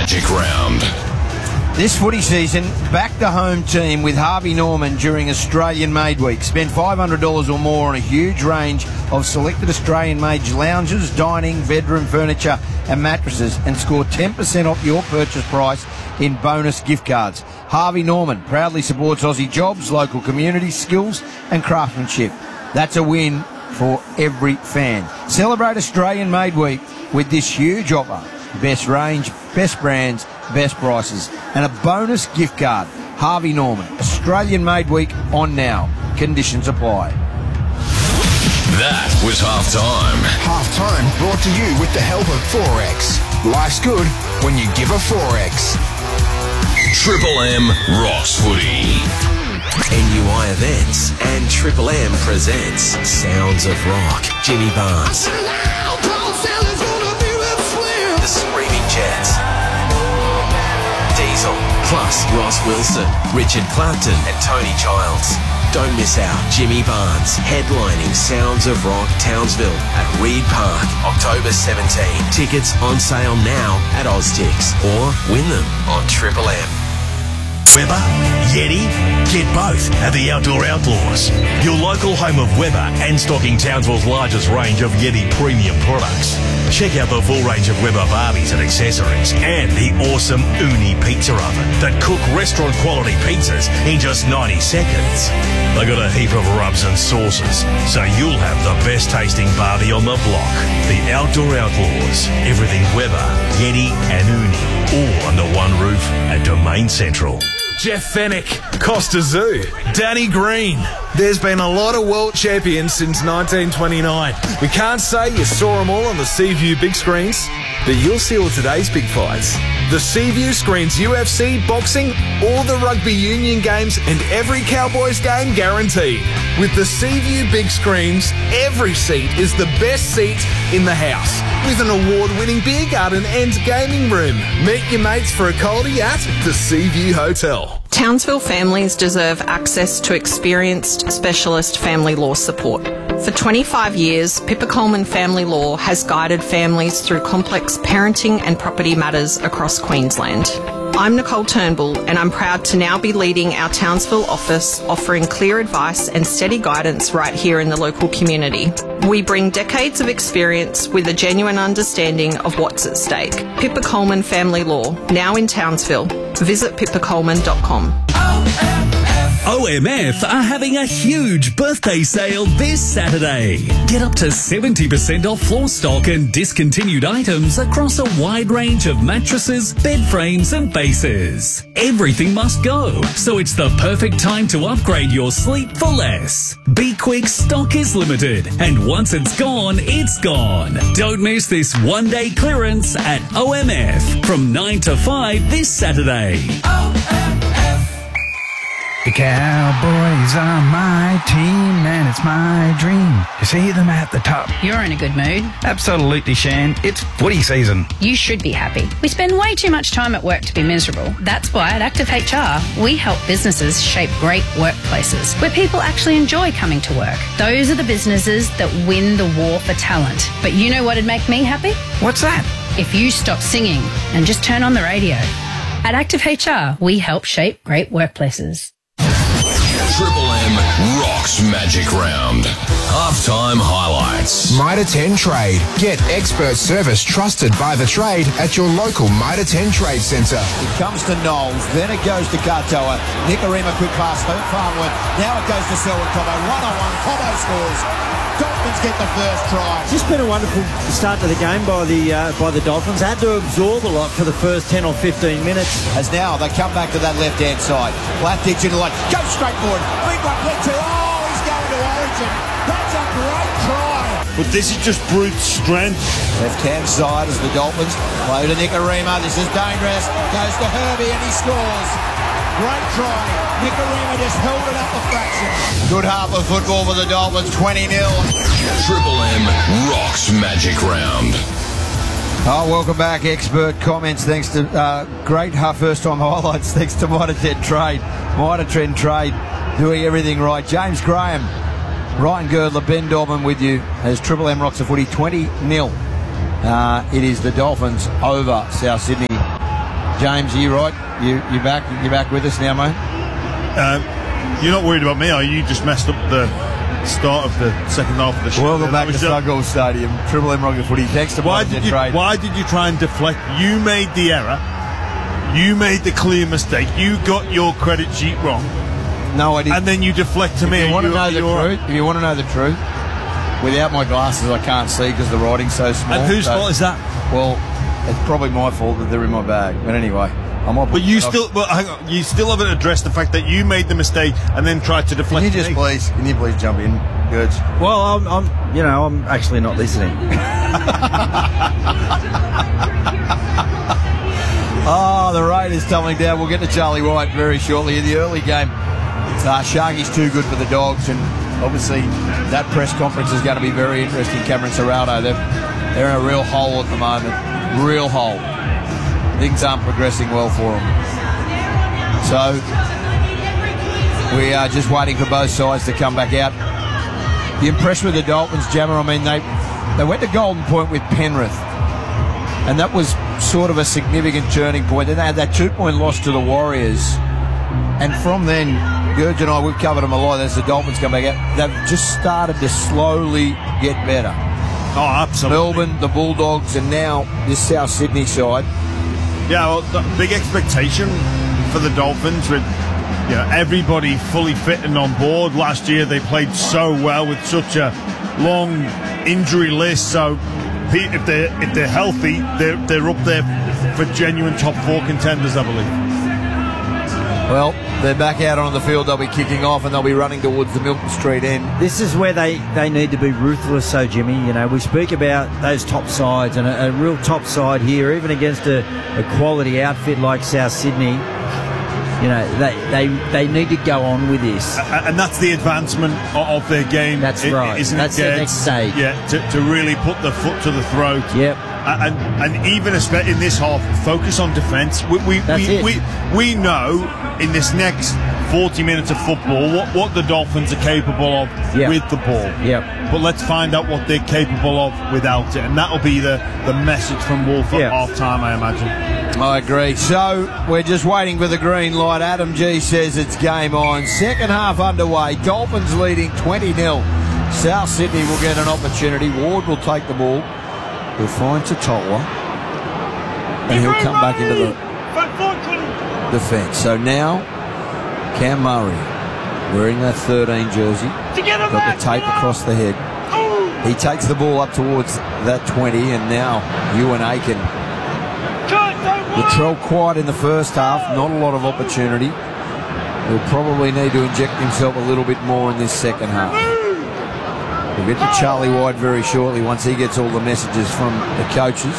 Magic Round. This footy season, back the home team with Harvey Norman during Australian Made Week. Spend $500 or more on a huge range of selected Australian Made lounges, dining, bedroom furniture and mattresses, and score 10% off your purchase price in bonus gift cards. Harvey Norman proudly supports Aussie jobs, local communities, skills and craftsmanship. That's a win for every fan. Celebrate Australian Made Week with this huge offer. Best range, best brands, best prices, and a bonus gift card. Harvey Norman, Australian Made Week on now. Conditions apply. That was halftime. Halftime brought to you with the help of Forex. Life's good when you give a Forex. Triple M rocks footy. NUI Events and Triple M presents Sounds of Rock. Jimmy Barnes. The Screaming Jets. Diesel. Plus Ross Wilson, Richard Clapton and Tony Childs. Don't miss out. Jimmy Barnes headlining Sounds of Rock Townsville at Reed Park, October 17. Tickets on sale now at Oztix or win them on Triple M. Weber, Yeti, get both at the Outdoor Outlaws, your local home of Weber and stocking Townsville's largest range of Yeti premium products. Check out the full range of Weber Barbies and accessories and the awesome Uni pizza oven that cook restaurant quality pizzas in just 90 seconds. They got a heap of rubs and sauces, so you'll have the best tasting Barbie on the block. The Outdoor Outlaws, everything Weber, Yeti and Uni, all under one roof at Domain Central. Jeff Fennick, Costa Zoo, Danny Green. There's been a lot of world champions since 1929. We can't say you saw them all on the Seaview big screens, but you'll see all today's big fights. The Seaview screens UFC, boxing, all the rugby union games and every Cowboys game guaranteed. With the Seaview big screens, every seat is the best seat in the house. With an award-winning beer garden and gaming room. Meet your mates for a coldie at the Seaview Hotel. Townsville families deserve access to experienced specialist family law support. For 25 years, Pippa Coleman Family Law has guided families through complex parenting and property matters across Queensland. I'm Nicole Turnbull and I'm proud to now be leading our Townsville office, offering clear advice and steady guidance right here in the local community. We bring decades of experience with a genuine understanding of what's at stake. Pippa Coleman Family Law, now in Townsville. Visit pippacoleman.com. OMF are having a huge birthday sale this Saturday. Get up to 70% off floor stock and discontinued items across a wide range of mattresses, bed frames and bases. Everything must go, so it's the perfect time to upgrade your sleep for less. Be quick, stock is limited, and once it's gone, it's gone. Don't miss this one-day clearance at OMF from 9 to 5 this Saturday. The Cowboys are my team and it's my dream to see them at the top. You're in a good mood. Absolutely, Shan. It's footy season. You should be happy. We spend way too much time at work to be miserable. That's why at Active HR, we help businesses shape great workplaces where people actually enjoy coming to work. Those are the businesses that win the war for talent. But you know what'd make me happy? What's that? If you stop singing and just turn on the radio. At Active HR, we help shape great workplaces. Triple M rocks Magic Round. Halftime highlights. Mitre 10 Trade. Get expert service trusted by the trade at your local Mitre 10 Trade Centre. It comes to Knowles, then it goes to Katoa. Nicarima quick pass, Farnworth. Now it goes to Selwyn Cobbo. One-on-one, Cobbo scores. Dolphins get the first try. It's just been a wonderful start to the game by the Dolphins. Had to absorb a lot for the first 10 or 15 minutes. As now they come back to that left-hand side. Black digs into the line. Go straight forward. Big one, big two. Oh, he's going to Origin. That's a great try. But this is just brute strength. Left-hand side as the Dolphins play to Nicarima. This is dangerous. Goes to Herbie and he scores. Great try. Nicarima just held it up a fraction. Good half of football for the Dolphins, 20-0. Triple M rocks Magic Round. Oh, welcome back. Expert comments thanks to great first-time highlights thanks to Mitre 10 Trade. Mitre 10 Trade doing everything right. James Graham, Ryan Girdler, Ben Dobbin with you as Triple M rocks the footy 20-0. It is the Dolphins over South Sydney. James, are you right? You're back with us now, mate? You're not worried about me, are you? You just messed up the start of the second half of the show. Welcome back to Sluggold Stadium. Triple M Rugby Footy. Thanks to why did you try and deflect? You made the error. You made the clear mistake. You got your credit sheet wrong. No, I didn't. And then you deflect to me. If you want to know the truth, without my glasses, I can't see because the writing's so small. And whose fault is that? Well, it's probably my fault that they're in my bag. But anyway, But you still haven't addressed the fact that you made the mistake and then tried to deflect. Can you please jump in, Gertz? Well, I'm actually not listening. The Raiders tumbling down. We'll get to Charlie White very shortly. In the early game, Sharky's too good for the Dogs, and obviously that press conference is going to be very interesting. Cameron Serrano, they're in a real hole at the moment. Real hole. Things aren't progressing well for them. So we are just waiting for both sides to come back out. You impressed with the Dolphins, Jammer? I mean, they went to Golden Point with Penrith, and that was sort of a significant turning point. Then they had that 2-point loss to the Warriors, and from then, Gurge and I, we've covered them a lot as the Dolphins come back out. They've just started to slowly get better. Oh, absolutely. Melbourne, the Bulldogs, and now this South Sydney side. Yeah, well, the big expectation for the Dolphins with everybody fully fit and on board. Last year they played so well with such a long injury list. So if they're healthy, they're up there for genuine top 4 contenders, I believe. Well, they're back out on the field. They'll be kicking off and they'll be running towards the Milton Street end. This is where they need to be ruthless, so Jimmy. We speak about those top sides, and a real top side here, even against a quality outfit like South Sydney. They need to go on with this. And that's the advancement of their game. That's right. Isn't that's it, the next stage. Yeah, to really put the foot to the throat. Yep. And even in this half, focus on defence. We know in this next 40 minutes of football what the Dolphins are capable of with the ball. Yep. But let's find out what they're capable of without it. And that'll be the message from Wolf at half-time, I imagine. I agree. So we're just waiting for the green light. Adam G says it's game on. Second half underway. Dolphins leading 20-0. South Sydney will get an opportunity. Ward will take the ball. He'll find Totola. And he'll come back into the defence. So now, Cam Murray, wearing that 13 jersey, got the tape across the head. He takes the ball up towards that 20, and now Ewan Aiken. Latrell quiet in the first half, not a lot of opportunity. He'll probably need to inject himself a little bit more in this second half. We'll get to Charlie White very shortly once he gets all the messages from the coaches.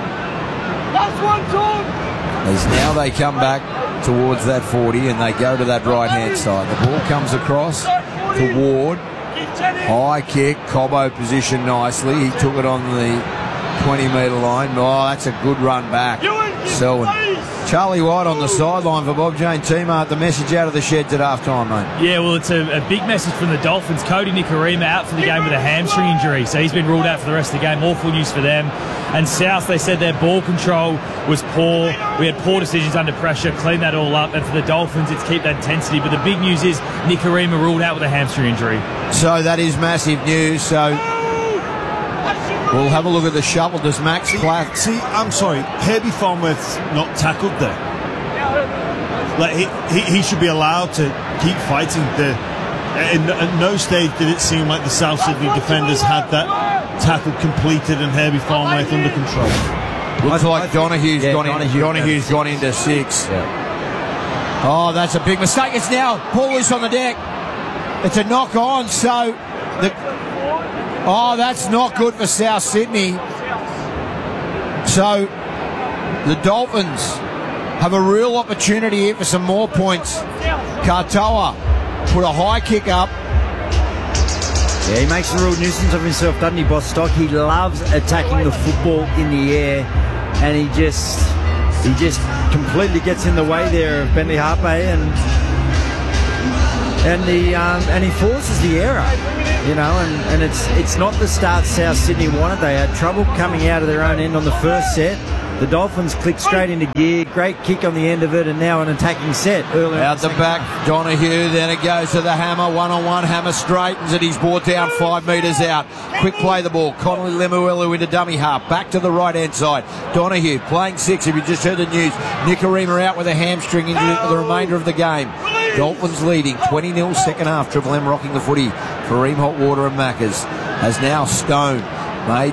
As now they come back towards that 40 and they go to that right-hand side. The ball comes across to Ward. High kick, Cobbo positioned nicely. He took it on the 20-metre line. Oh, that's a good run back. Selwyn. Charlie White on the sideline for Bob Jane Teamart. The message out of the sheds at half-time, mate. Yeah, well, it's a big message from the Dolphins. Cody Nikorima out for the game with a hamstring injury, so he's been ruled out for the rest of the game. Awful news for them. And South, they said their ball control was poor. We had poor decisions under pressure, clean that all up. And for the Dolphins, it's keep that intensity. But the big news is Nikorima ruled out with a hamstring injury. So that is massive news. So we'll have a look at the shovel. Does Max Platt... See, I'm sorry, Herbie Farnworth's not tackled there. Like he should be allowed to keep fighting. At no stage did it seem like the South Sydney defenders had that tackle completed and Herbie Farnworth under control. Looks like Donohue's gone into 6. Yeah. Oh, that's a big mistake. It's now Paul loose on the deck. It's a knock on, so that's not good for South Sydney. So the Dolphins have a real opportunity here for some more points. Katoa put a high kick up. Yeah, he makes a real nuisance of himself, doesn't he, Bostock? He loves attacking the football in the air, and he just completely gets in the way there of Bentley Harpe, and he forces the error, and it's not the start South Sydney wanted. They had trouble coming out of their own end on the first set. the Dolphins click straight into gear. Great kick on the end of it, and now an attacking set earlier. Out the back, Donahue, then it goes to the Hammer, one-on-one, Hammer straightens it, he's brought down 5 metres out. Quick play the ball, Connolly Lemuelu into dummy half, back to the right-hand side. Donahue playing 6, if you just heard the news. Nikorima out with a hamstring injury for the remainder of the game. Dolphins leading 20-0 second half. Triple M rocking the footy. Kareem Hotwater and Maccas has now Stone made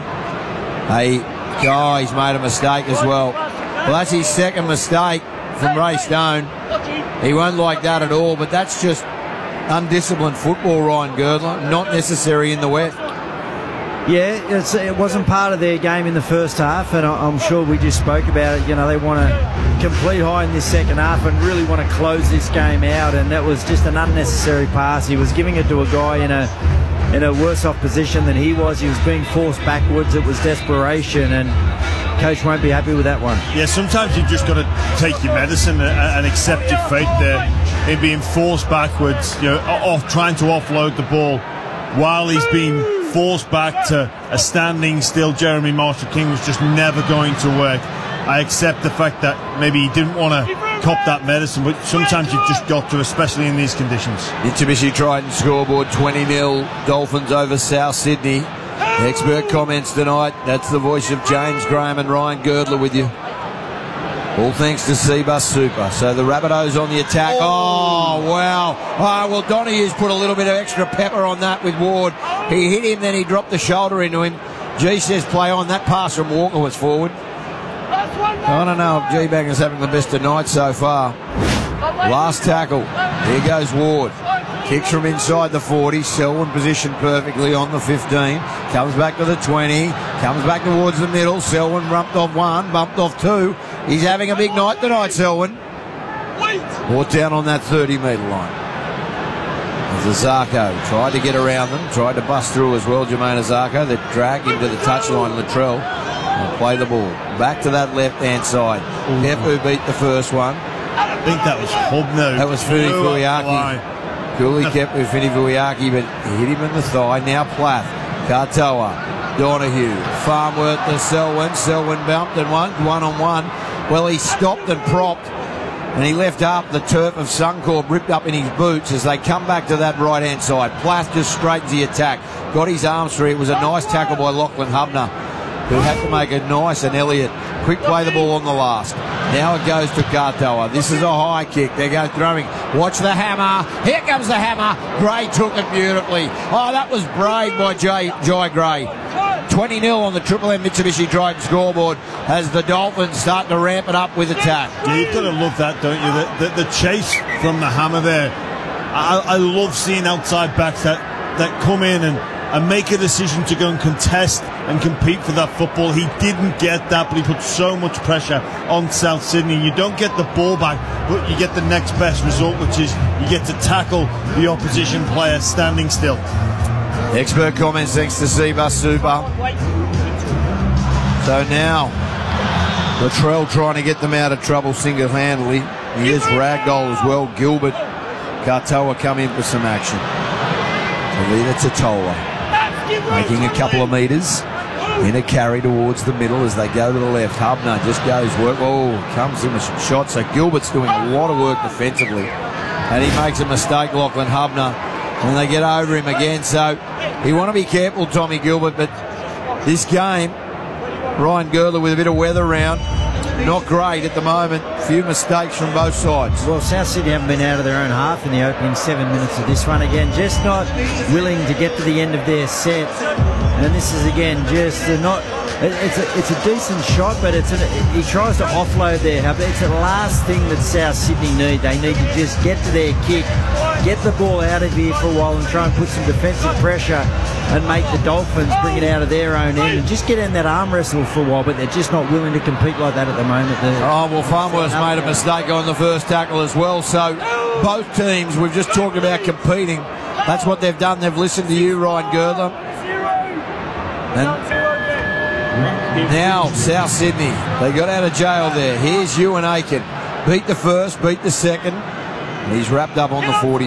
he's made a mistake as well. Well, that's his second mistake from Ray Stone. He won't like that at all, but that's just undisciplined football, Ryan Girdler. Not necessary in the wet. Yeah, it wasn't part of their game in the first half, and I'm sure we just spoke about it. You know, they want to complete high in this second half and really want to close this game out, and that was just an unnecessary pass. He was giving it to a guy in a worse off position than he was. He was being forced backwards. It was desperation, and coach won't be happy with that one. Yeah, sometimes you've just got to take your medicine and accept your fate there in being forced backwards, you know, trying to offload the ball while he's being forced back to a standing still. Jeremy Marshall-King was just never going to work. I accept the fact that maybe he didn't want to cop that medicine, but sometimes you've just got to, especially in these conditions. Mitsubishi Triton scoreboard 20-0 Dolphins over South Sydney. Expert comments tonight. That's the voice of James Graham and Ryan Girdler with you. All thanks to Seabus Super. So the Rabbitohs on the attack. Oh, wow. Oh, well, Donahue's put a little bit of extra pepper on that with Ward. He hit him, then he dropped the shoulder into him. G says play on. That pass from Walker was forward. I don't know if G-Bang is having the best of night so far. Last tackle. Here goes Ward. Kicks from inside the 40. Selwyn positioned perfectly on the 15. Comes back to the 20. Comes back towards the middle. Selwyn bumped off 1. Bumped off 2. He's having a big night tonight, Selwyn. Brought down on that 30-metre line. Azarko tried to get around them. Tried to bust through as well, Jermaine Azarko. They dragged him to the touchline, Latrell. And play the ball. Back to that left-hand side. Pepu beat the first one. I think that was Hubner. That was Funi Fuiaki. Cooley kept with Fini Vuiaki, but he hit him in the thigh. Now Plath, Katoa, Donahue, Farmworth to Selwyn. Selwyn bumped and one-on-one. Well, he stopped and propped, and he left up the turf of Suncorp ripped up in his boots as they come back to that right-hand side. Plath just straightens the attack. Got his arms through. It was a nice tackle by Lachlan Hubner, who had to make it nice, and Elliott quick play the ball on the last. Now it goes to Katoa. This is a high kick. They go throwing. Watch the Hammer. Here comes the Hammer. Gray took it beautifully. Oh, that was brave by Jai Gray. 20-0 on the Triple M Mitsubishi Triton scoreboard as the Dolphins start to ramp it up with attack. Yeah, you've got to love that, don't you? The chase from the Hammer there. I love seeing outside backs that come in and make a decision to go and contest and compete for that football. He didn't get that, but he put so much pressure on South Sydney. You don't get the ball back, but you get the next best result, which is you get to tackle the opposition player standing still. Expert comments thanks to Seabus Super. So now Latrell trying to get them out of trouble single-handedly. He is ragdoll as well. Gilbert, Katoa come in for some action. Alida Totola making a couple of metres in a carry towards the middle as they go to the left. Hubner just goes work. Oh, comes in a shot. So Gilbert's doing a lot of work defensively, and he makes a mistake, Lachlan Hubner, and they get over him again. So you want to be careful, Tommy Gilbert, but this game, Ryan Girdler with a bit of weather around, not great at the moment. Few mistakes from both sides. Well, South Sydney haven't been out of their own half in the opening 7 minutes of this one. Again, just not willing to get to the end of their set. And this is again just not. It's a decent shot, but he tries to offload there. It's the last thing that South Sydney need. They need to just get to their kick, get the ball out of here for a while, and try and put some defensive pressure and make the Dolphins bring it out of their own end and just get in that arm wrestle for a while. But they're just not willing to compete like that at the moment. Oh well, Farmworth's made a mistake on the first tackle as well. So both teams, we've just talked about competing. That's what they've done. They've listened to you, Ryan Girdler. And now, South Sydney, they got out of jail there. Here's Ewan Aiken. Beat the first, beat the second. And he's wrapped up on the 40-metre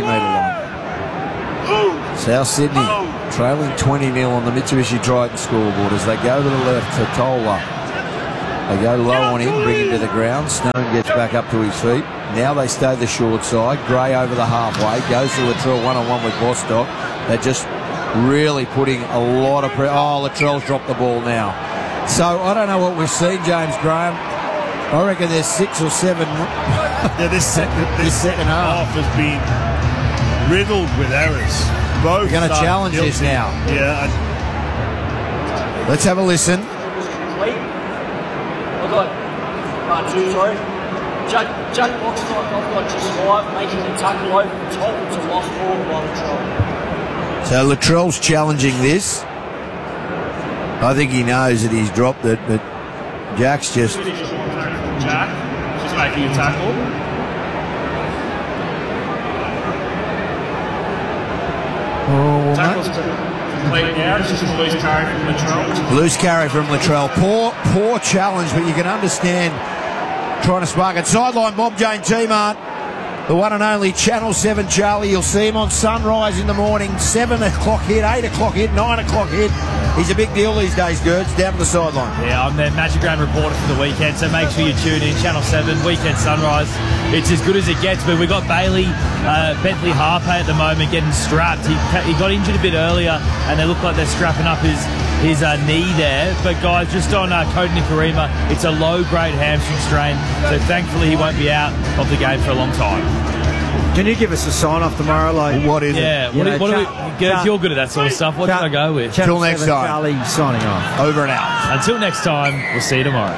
line. South Sydney trailing 20-0 on the Mitsubishi Triton scoreboard as they go to the left. Totola They go low on him, bring him to the ground. Stone gets back up to his feet. Now they stay the short side. Gray over the halfway. Goes to Latrell one-on-one with Bostock. They're just really putting a lot of pressure. Oh, Latrell's dropped the ball now. So I don't know what we've seen, James Graham. I reckon there's 6 or 7. Yeah, this second half has been riddled with errors. Both We're going to challenge this now. Yeah. Let's have a listen. I've got 2, sorry. Jack Boxstock, I've got just 5, making the tackle over the top. It's a lost ball by Latrell. So Latrell's challenging this. I think he knows that he's dropped it, but Jack's just... Jack, just making a tackle. Tackle's complete now. It's just a loose carry from Latrell. Loose carry from Latrell. Poor challenge, but you can understand trying to spark it. Sideline Bob Jane T-Mart. The one and only Channel 7 Charlie. You'll see him on Sunrise in the morning. 7 o'clock hit, 8 o'clock hit, 9 o'clock hit. He's a big deal these days, Gerds, down to the sideline. Yeah, I'm the Magic Round reporter for the weekend, so make sure you tune in. Channel 7, Weekend Sunrise. It's as good as it gets, but we've got Bailey Bentley Harpe at the moment getting strapped. He got injured a bit earlier, and they look like they're strapping up his knee there. But guys, just on Cody Nikorima, it's a low-grade hamstring strain, so thankfully he won't be out of the game for a long time. Can you give us a sign-off tomorrow? Like, what is it? Yeah, you're good at that sort of stuff. What should I go with? Until next time. Charlie signing off. Over and out. Until next time, we'll see you tomorrow.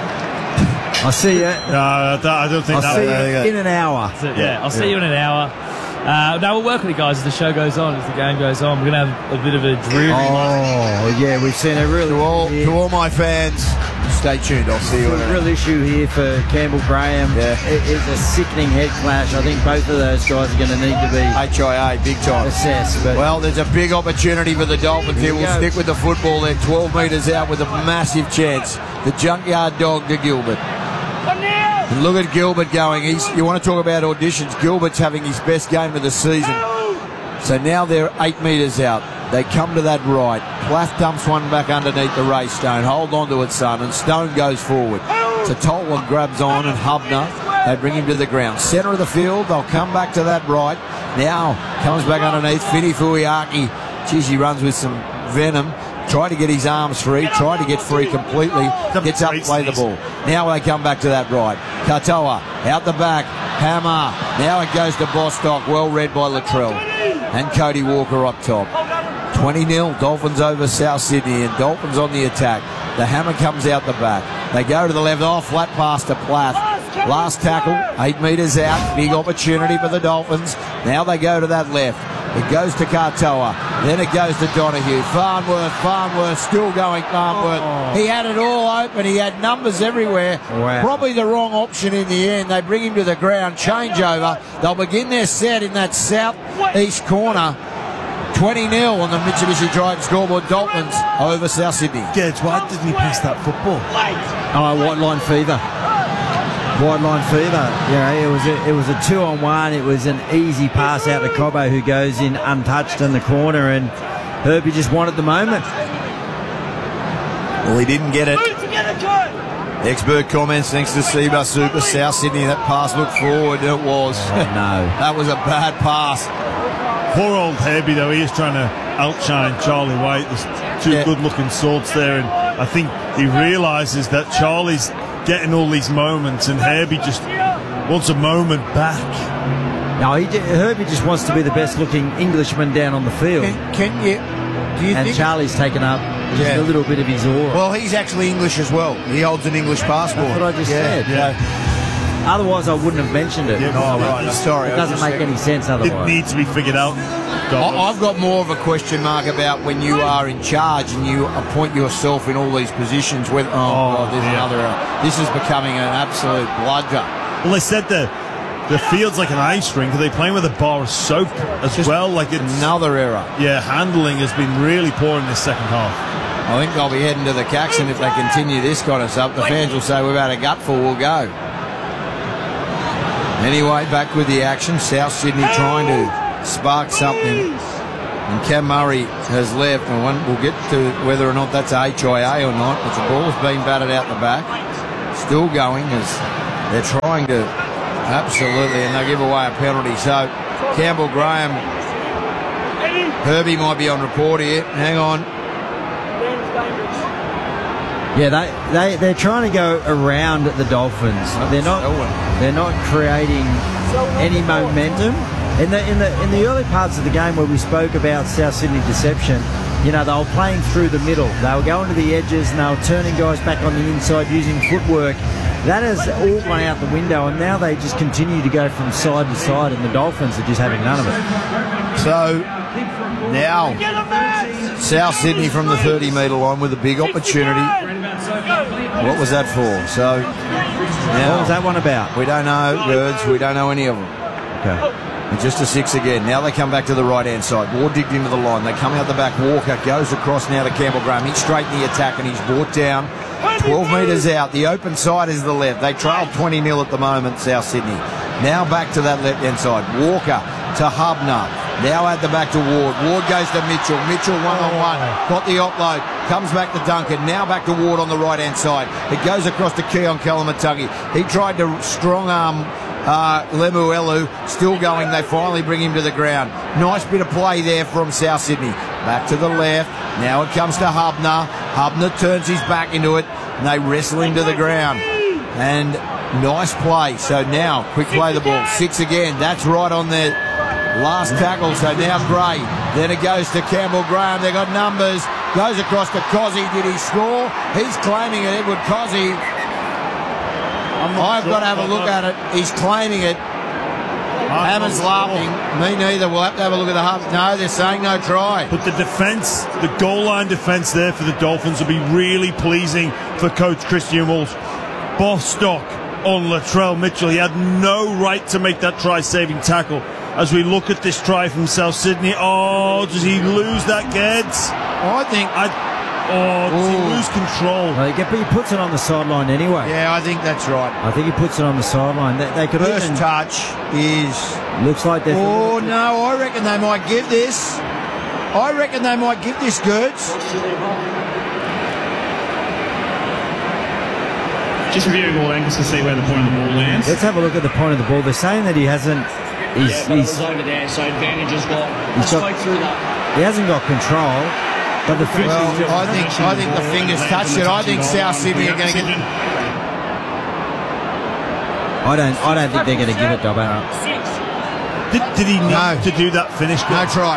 I'll see you. I don't think I'll see you in an hour. I'll see you in an hour. No, we'll work with you guys as the show goes on, as the game goes on. We're going to have a bit of a dreary... Oh, yeah, we've seen a really... To all my fans, stay tuned. I'll see you in a real issue here for Campbell Graham. Yeah. It's a sickening head clash. I think both of those guys are going to need to be... HIA, big time. Assessed. But well, there's a big opportunity for the Dolphins here. We'll stick with the football. They're 12 metres out with a massive chance. The junkyard dog to Gilbert. And look at Gilbert going. You want to talk about auditions. Gilbert's having his best game of the season. So now they're 8 metres out. They come to that right. Plath dumps one back underneath the race. Stone. Hold on to it, son. And Stone goes forward. So Tolan grabs on and Hubner. They bring him to the ground. Centre of the field. They'll come back to that right. Now comes back underneath. Fini Fuiaki. Geez, he runs with some venom. Try to get his arms free, try to get free completely, gets up, play the ball. Now they come back to that right. Katoa, out the back, Hammer. Now it goes to Bostock, well read by Latrell. And Cody Walker up top. 20-0, Dolphins over South Sydney, and Dolphins on the attack. The Hammer comes out the back. They go to the left, flat pass to Plath. Last tackle, 8 metres out, big opportunity for the Dolphins. Now they go to that left. It goes to Katoa. Then it goes to Donahue. Farnworth, still going Farnworth. He had it all open. He had numbers everywhere. Wow. Probably the wrong option in the end. They bring him to the ground. Changeover. They'll begin their set in that southeast corner. 20-0 on the Mitsubishi Triton scoreboard. Dolphins over South Sydney. Gerds, why didn't he pass that football? Oh, white line fever. White line fever. Yeah, it was a 2-on-1. It was an easy pass out to Cobbo, who goes in untouched in the corner, and Herbie just wanted the moment. Well, he didn't get it. Expert comments thanks to Seba Super. South Sydney, that pass looked forward. It was. Oh, no. That was a bad pass. Poor old Herbie, though, he is trying to outshine Charlie White. There's two good-looking swords there, and I think he realises that Charlie's getting all these moments, and Herbie just wants a moment back. No, Herbie just wants to be the best-looking Englishman down on the field. Do you and think Charlie's taken up just a little bit of his aura. Well, he's actually English as well. He holds an English passport. That's what I just said. Yeah. Otherwise, I wouldn't have mentioned it. Yeah, oh, right. Sorry. It doesn't make any sense otherwise. It needs to be figured out. I've got more of a question mark about when you are in charge and you appoint yourself in all these positions. There's another. This is becoming an absolute bludger. Well, they said the field's like an ice rink. Are they playing with a bar of soap as well? Like it's another error. Yeah, handling has been really poor in this second half. I think they'll be heading to the Caxton if they continue this kind of stuff. The fans will say we've had a gutful. We'll go. Anyway, back with the action. South Sydney trying to spark something. And Cam Murray has left. And we'll get to whether or not that's HIA or not. But the ball's been batted out the back. still going as they're trying to absolutely, and they give away a penalty. So Campbell Graham, Herbie might be on report here. Hang on. Yeah, they're trying to go around the Dolphins. They're not creating any momentum. In the early parts of the game where we spoke about South Sydney deception, you know, they were playing through the middle. They were going to the edges and they were turning guys back on the inside using footwork. That has all gone out the window, and now they just continue to go from side to side, and the Dolphins are just having none of it. So now South Sydney from the 30-metre line with a big opportunity. What was that for? So now, what was that one about? We don't know, birds. We don't know any of them. Okay. And just a 6 again. Now they come back to the right-hand side. Ward digged into the line. They come out the back. Walker goes across now to Campbell Graham. He's straight in the attack, and he's brought down 12 metres out. The open side is the left. They trail 20-0 at the moment, South Sydney. Now back to that left-hand side. Walker to Hubner. Now at the back to Ward. Ward goes to Mitchell. Mitchell one-on-one. Got the offload. Comes back to Duncan. Now back to Ward on the right-hand side. It goes across to Keon Kalamatagi. He tried to strong-arm Lemuelu, still going. They finally bring him to the ground. Nice bit of play there from South Sydney. Back to the left. Now it comes to Hubner. Hubner turns his back into it, and they wrestle him to the ground. And nice play. So now, quick play the ball. 6 again. That's right on the last tackle. So now Gray. Then it goes to Campbell Graham. They got numbers. Goes across to Cozzy. Did he score? He's claiming it, Edward Cozzy. I've got to have a look at it. He's claiming it. Hammond's laughing. Me neither. We'll have to have a look at the half. No, they're saying no try. But the defence, the goal line defence there for the Dolphins will be really pleasing for Coach Christian Walsh. Bostock on Latrell Mitchell. He had no right to make that try-saving tackle. As we look at this try from South Sydney, does he lose that, Geds? I think... does he lose control? Well, he puts it on the sideline anyway. Yeah, I think that's right. I think he puts it on the sideline. They could First touch is... Looks like they're... Oh, no, I reckon they might give this. Gertz. Just reviewing all angles to see where the point of the ball lands. Let's have a look at the point of the ball. They're saying that he hasn't... He's over there, so advantage has got... Spoke through that. He hasn't got control. But the I think the fingers touched it. I think South Sydney are going to get. I don't think they're going to give it, Dobbo. Did he need to do that finish? No try.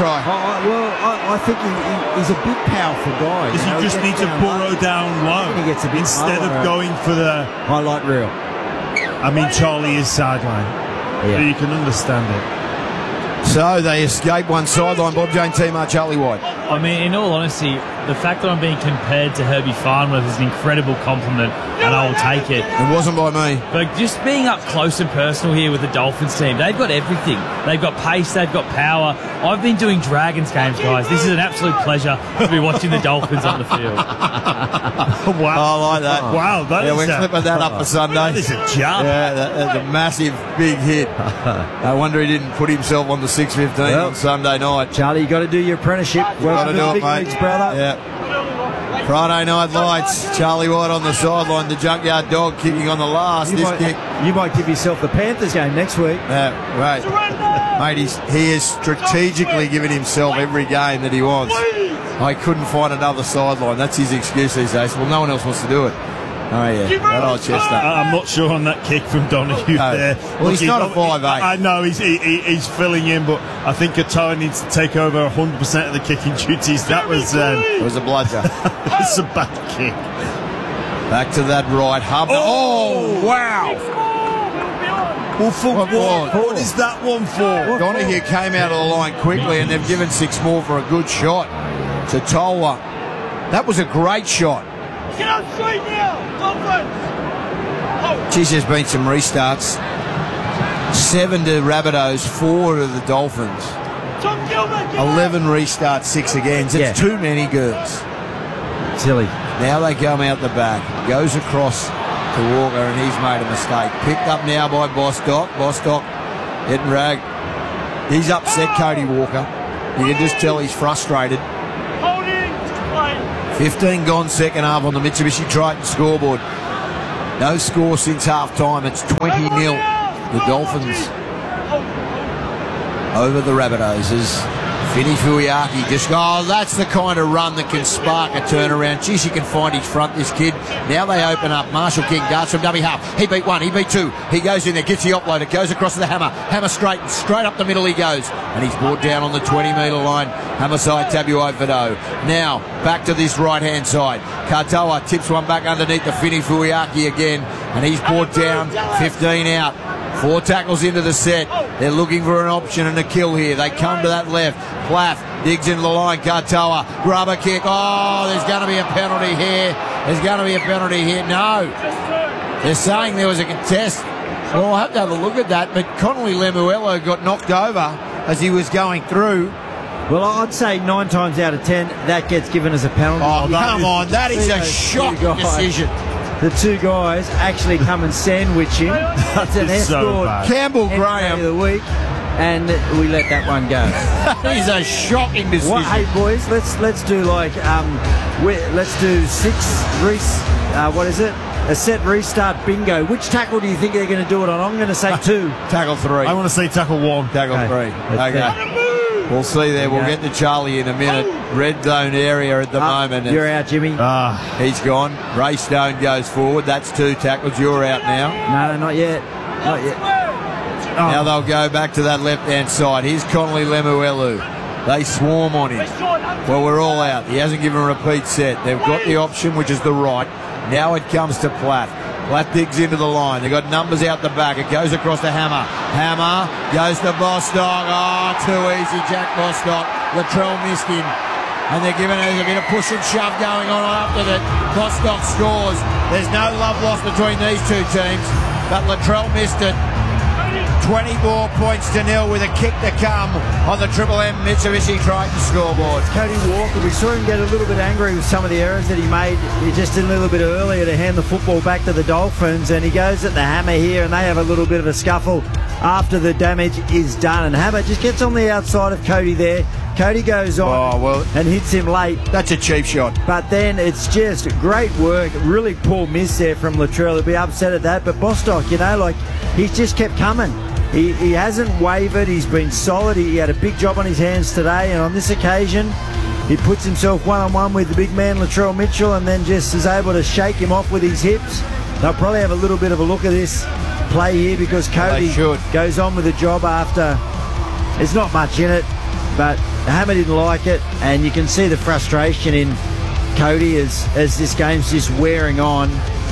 I think he's a big, powerful guy. Does he just need to burrow down low he gets a bit instead of going for the highlight reel? I mean, Charlie is sideline, so you can understand it. So they escape one sideline. Bob Jane T-Mar, Charlie White. I mean, in all honesty, the fact that I'm being compared to Herbie Farnworth is an incredible compliment, and I will take it. It wasn't by me. But just being up close and personal here with the Dolphins team, they've got everything. They've got pace, they've got power. I've been doing Dragons games, guys. This is an absolute pleasure to be watching the Dolphins on the field. Wow. I like that. Wow, we're clipping that up for Sunday. That is a jump. Yeah, that's a massive, big hit. I wonder he didn't put himself on the 6:15 on Sunday night. Charlie, you got to do your apprenticeship. Got to do it, mate. Leagues, brother. Yeah. Friday Night Lights. Charlie White on the sideline. The Junkyard Dog kicking on the last. You might give yourself the Panthers game next week. Right. Mate, he has strategically given himself every game that he wants. I couldn't find another sideline. That's his excuse these days. Well, no one else wants to do it. Oh, yeah. That old Chester. I'm not sure on that kick from Donahue there. Well, he's not a 5'8". I know he's filling in, but I think Katoa needs to take over 100% of the kicking duties. That was... it was a bludger. It's a bad kick. Back to that right. Hubner. Oh, wow. Well, for what is that one for? Donahue came out of the line quickly, and they've given 6 more for a good shot to Tolwa. That was a great shot. Get up straight now, Dolphins! Geez, there's been some restarts. 7 to Rabbitohs, 4 to the Dolphins. 11 restarts, 6 again. It's too many girls. Silly. Now they come out the back. Goes across to Walker, and he's made a mistake. Picked up now by Bostock. Bostock hitting rag. He's upset Cody Walker. You can just tell he's frustrated. 15 gone second half on the Mitsubishi Triton scoreboard. No score since half-time. It's 20-0. The Dolphins over the Rabbitohs as Vinny Fuiaki just, that's the kind of run that can spark a turnaround. Geez, he can find his front, this kid. Now they open up. Marshall King darts from dummy half. He beat one, he beat two. He goes in there, gets the offloader, goes across to the Hammer. Hammer straight up the middle he goes. And he's brought down on the 20-metre line. Hammer side, Tabuai-Fidow. Now, back to this right-hand side. Katoa tips one back underneath the Vinny Fuiaki again. And he's brought down, 15 out. 4 tackles into the set. They're looking for an option and a kill here. They come to that left. Plath digs into the line. Katoa, grubber kick. There's going to be a penalty here. There's going to be a penalty here. No. They're saying there was a contest. Well, I'll have to have a look at that. But Connolly Lemuelo got knocked over as he was going through. Well, I'd say 9 times out of 10, that gets given as a penalty. Come on. That is a shocking decision. The 2 guys actually come and sandwich him. It's an escort. Campbell Graham of the week, and we let that one go. He's a shocking decision. Hey boys, let's do like let's do 6 what is it? A set restart bingo. Which tackle do you think they're going to do it on? I'm going to say 2. Tackle 3. I want to say tackle 1. Tackle 3. Okay. We'll see there. We'll get to Charlie in a minute. Red zone area at the moment. You're out, Jimmy. He's gone. Ray Stone goes forward. That's 2 tackles. You're out now. No, not yet. Not yet. Now they'll go back to that left-hand side. Here's Connolly Lemuelu. They swarm on him. Well, we're all out. He hasn't given a repeat set. They've got the option, which is the right. Now it comes to Platt. Platt digs into the line. They've got numbers out the back. It goes across to Hammer. Hammer goes to Bostock. Too easy, Jack Bostock. Latrell missed him. And they're giving us a bit of push and shove going on after that. Bostock scores. There's no love lost between these 2 teams. But Latrell missed it. 24 points to 0 with a kick to come on the Triple M Mitsubishi Triton scoreboard. Cody Walker, we saw him get a little bit angry with some of the errors that he made just a little bit earlier to hand the football back to the Dolphins, and he goes at the Hammer here and they have a little bit of a scuffle after the damage is done, and Hammer just gets on the outside of Cody there. Cody goes on and hits him late. That's a cheap shot. But then it's just great work. Really poor miss there from Latrell. He'll be upset at that. But Bostock, he's just kept coming. He hasn't wavered. He's been solid. He had a big job on his hands today. And on this occasion, he puts himself one-on-one with the big man, Latrell Mitchell, and then just is able to shake him off with his hips. They'll probably have a little bit of a look at this play here because Cody goes on with the job after. There's not much in it, but Hammer didn't like it, and you can see the frustration in Cody as this game's just wearing on.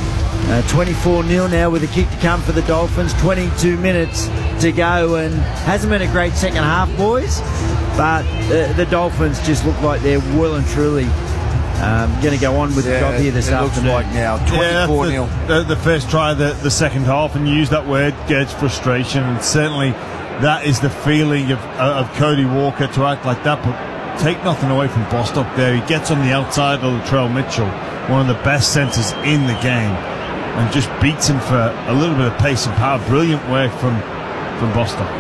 24-0 now with a kick to come for the Dolphins. 22 minutes to go, and hasn't been a great second half, boys, but the Dolphins just look like they're well and truly going to go on with the job here this afternoon. Looks like now 24-0. The first try of the second half, and you use that word, gauge frustration, and certainly that is the feeling of Cody Walker to act like that, but take nothing away from Bostock there. He gets on the outside of Latrell Mitchell, one of the best centres in the game, and just beats him for a little bit of pace and power. Brilliant work from Bostock.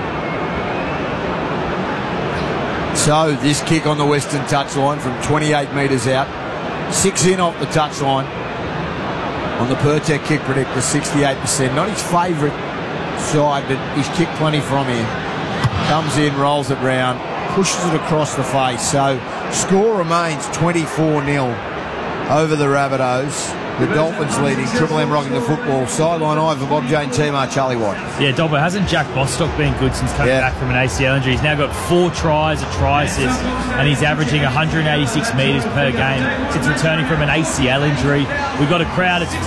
So this kick on the western touchline from 28 metres out. 6 in off the touchline on the Pertec kick predictor, 68%. Not his favourite side, but he's kicked plenty from here. Comes in, rolls it round, pushes it across the face. So score remains 24-0 over the Rabbitohs. The Dolphins leading, Triple M rocking the football. Sideline eye for Bob Jane Timar, Charlie White. Yeah, Dobbo, hasn't Jack Bostock been good since coming back from an ACL injury? He's now got 4 tries, a try assist, and he's averaging 186 metres per game since returning from an ACL injury. We've got a crowd, it's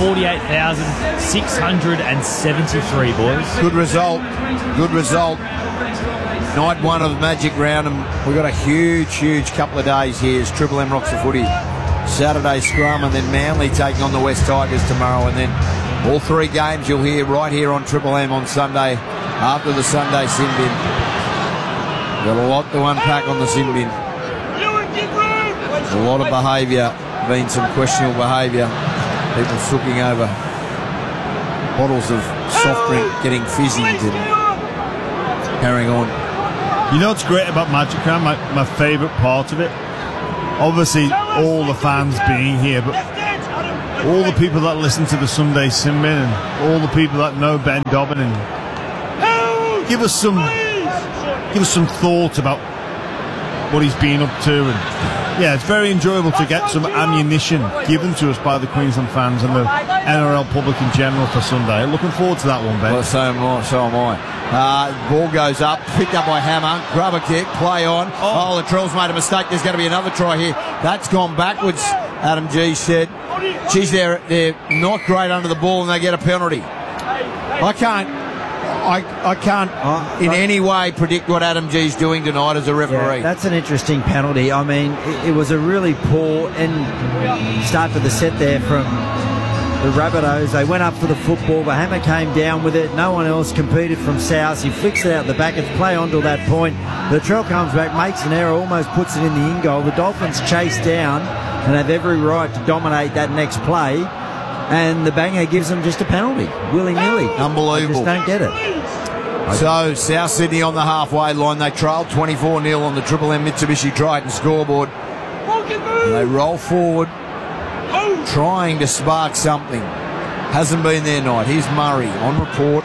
48,673, boys. Good result. Good result. Night 1 of the Magic Round, and we've got a huge couple of days here as Triple M rocks the footy. Saturday scrum, and then Manly taking on the West Tigers tomorrow, and then all 3 games you'll hear right here on Triple M on Sunday after the Sunday sin bin. Got a lot to unpack on the sin bin. A lot of behaviour, been some questionable behaviour. People sooking over bottles of soft drink, getting fizzy and carrying on. You know what's great about Magic Round? My favourite part of it? Obviously, all the fans being here, but all the people that listen to the Sunday Sin Bin and all the people that know Ben Dobbin, and give us some thought about what he's been up to. And yeah, it's very enjoyable to get some ammunition given to us by the Queensland fans and the NRL public in general for Sunday. Looking forward to that one, Ben. Well, so am I. Ball goes up, picked up by Hammer, grab a kick, play on. Oh, Latrell's made a mistake. There's going to be another try here. That's gone backwards, Adam G said. Geez, they're not great under the ball and they get a penalty. I can't in any way predict what Adam G's doing tonight as a referee. Yeah, that's an interesting penalty. I mean, it was a really poor start to the set there from the Rabbitohs. They went up for the football. The Hammer came down with it. No one else competed from South. He flicks it out the back. It's play on till that point. Latrell comes back, makes an error, almost puts it in the in-goal. The Dolphins chase down and have every right to dominate that next play. And the banger gives them just a penalty, willy-nilly. Unbelievable. I just don't get it. So, South Sydney on the halfway line. They trailed 24-0 on the Triple M Mitsubishi Triton scoreboard. And they roll forward, trying to spark something. Hasn't been their night. Here's Murray on report.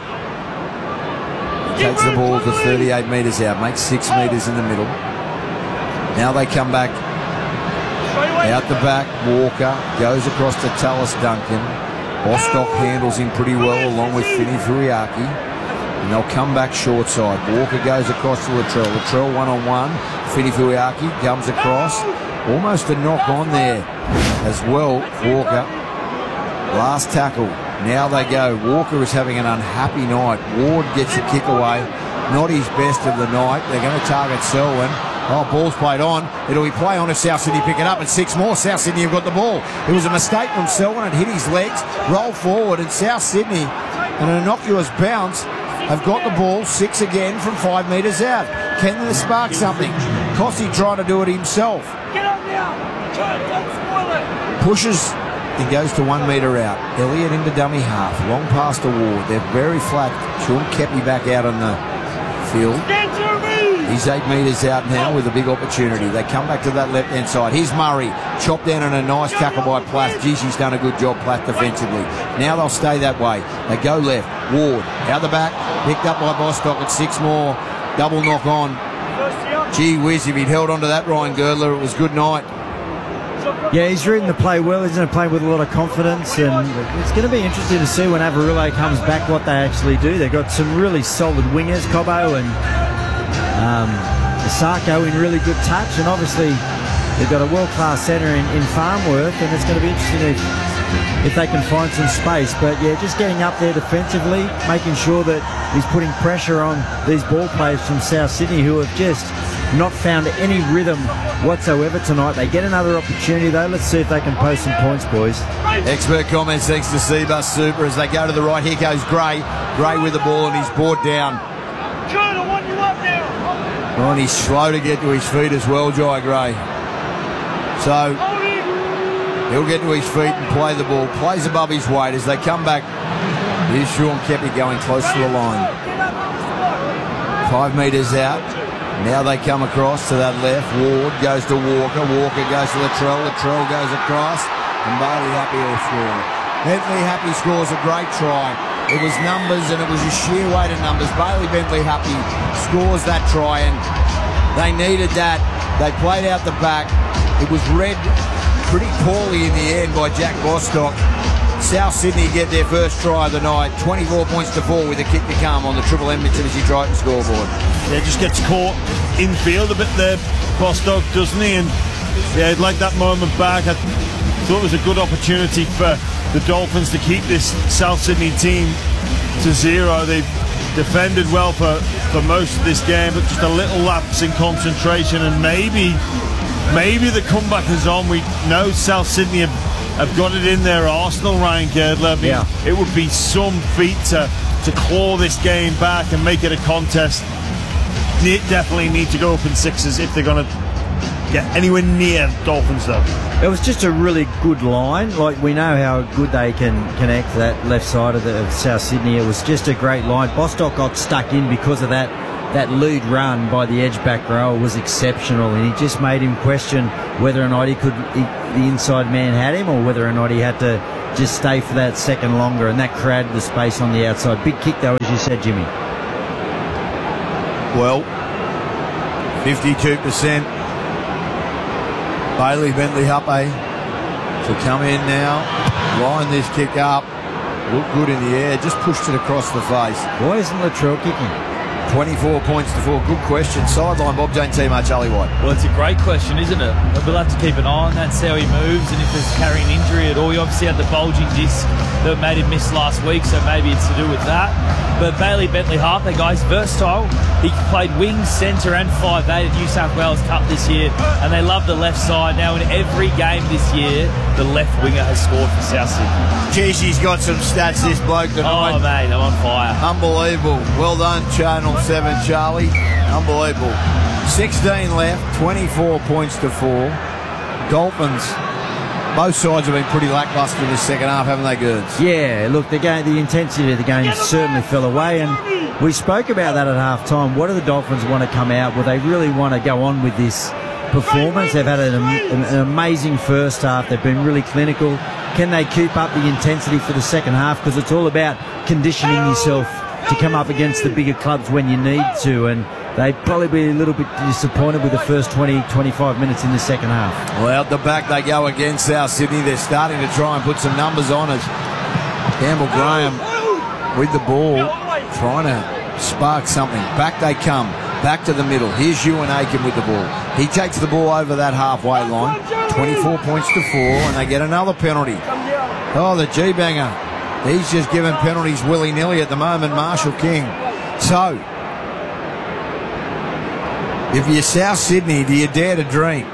He takes the ball to 38 metres out, makes 6 metres in the middle. Now they come back. Out the back, Walker goes across to Tallis Duncan. Bostock handles him pretty well along with Finney Furiaki. And they'll come back short side. Walker goes across to Latrell. Latrell one-on-one. Finney Furiaki comes across. Almost a knock on there as well. Walker. Last tackle. Now they go. Walker is having an unhappy night. Ward gets the kick away. Not his best of the night. They're going to target Selwyn. Oh, ball's played on. It'll be play on if South Sydney pick it up, and 6 more. South Sydney have got the ball. It was a mistake from Selwyn. It hit his legs, rolled forward, and South Sydney, an innocuous bounce, have got the ball 6 again from 5 metres out. Can they spark something? Cossey trying to do it himself. Get up now. Don't spoil it. Pushes and goes to 1 metre out. Elliott into dummy half. Long past the Ward. They're very flat. Sean Kepi back out on the field. He's 8 metres out now with a big opportunity. They come back to that left-hand side. Here's Murray. Chopped down on a nice tackle by Plath. Geez, he's done a good job, Plath, defensively. Now they'll stay that way. They go left. Ward out the back. Picked up by Bostock at 6 more. Double knock on. Gee whiz, if he'd held on to that, Ryan Girdler, it was good night. Yeah, he's reading the play well. He's going to play with a lot of confidence, and it's going to be interesting to see when Avarillo comes back what they actually do. They've got some really solid wingers, Cobbo and Sarko in really good touch, and obviously they've got a world-class centre in Farnworth, and it's going to be interesting if they can find some space. But yeah, just getting up there defensively, making sure that he's putting pressure on these ball players from South Sydney who have just not found any rhythm whatsoever tonight. They get another opportunity though. Let's see if they can post some points, boys. Expert comments thanks to Seabus Super as they go to the right. Here goes Gray. Gray with the ball and he's brought down. Oh, and he's slow to get to his feet as well, Jai Gray. So he'll get to his feet and play the ball. Plays above his weight as they come back. Here's Sean Kepi going close to the line. 5 metres out. Now they come across to that left. Ward goes to Walker. Walker goes to Latrell. Latrell goes across. And Bailey Happy will score. Bentley Happy scores a great try. It was numbers and it was a sheer weight of numbers. Bailey Bentley Happy scores that try and they needed that. They played out the back. It was read pretty poorly in the end by Jack Bostock. South Sydney get their first try of the night, 24 points to 4 with a kick to come on the Triple M Mitsubishi Triton scoreboard. Yeah, just gets caught infield a bit there, Bostock, doesn't he? And yeah, he'd like that moment back. I thought it was a good opportunity for the Dolphins to keep this South Sydney team to 0. They've defended well for most of this game, but just a little lapse in concentration, and maybe the comeback is on. We know South Sydney have got it in their arsenal, Ryan Girdler. Yeah. It would be some feat to claw this game back and make it a contest. They definitely need to go up in 6s if they're going to get anywhere near Dolphins, though. It was just a really good line. Like, we know how good they can connect that left side of South Sydney. It was just a great line. Bostock got stuck in because of that lead run by the edge back row was exceptional, and he just made him question whether or not the inside man had him, or whether or not he had to just stay for that second longer, and that crowded the space on the outside. Big kick, though, as you said, Jimmy. Well, 52%. Bailey Bentley Huppe to come in now, line this kick up, look good in the air, just pushed it across the face. Why isn't Latrell kicking? 24 points to 4. Good question. Sideline, Bob, don't see much, Ali White. Well, it's a great question, isn't it? We'll have to keep an eye on that, see how he moves, and if there's carrying injury at all. He obviously had the bulging disc that made him miss last week, so maybe it's to do with that. But Bailey Bentley Harper, guys, versatile. He played wing, centre and 5'8" at New South Wales Cup this year, and they love the left side. Now, in every game this year, the left winger has scored for South Sydney. Geez, he's got some stats, this bloke tonight. Oh, mate, I'm on fire. Unbelievable. Well done, Channel 7, Charlie. Unbelievable. 16 left, 24 points to 4. Dolphins, both sides have been pretty lacklustre this second half, haven't they, Gerds? Yeah, look, the intensity of the game certainly fell away, and we spoke about that at half-time. What do the Dolphins want to come out? Well, they really want to go on with this performance. They've had an amazing first half. They've been really clinical. Can they keep up the intensity for the second half? Because it's all about conditioning yourself to come up against the bigger clubs when you need to, and they'd probably be a little bit disappointed with the first 20-25 minutes in the second half. Well, out the back they go again, South Sydney. They're starting to try and put some numbers on it. Campbell Graham with the ball, trying to spark something. Back they come, back to the middle. Here's Ewan Aiken with the ball. He takes the ball over that halfway line. 24 points to 4, and they get another penalty. Oh, the G-banger. He's just giving penalties willy-nilly at the moment, Marshall King. So, if you're South Sydney, do you dare to dream?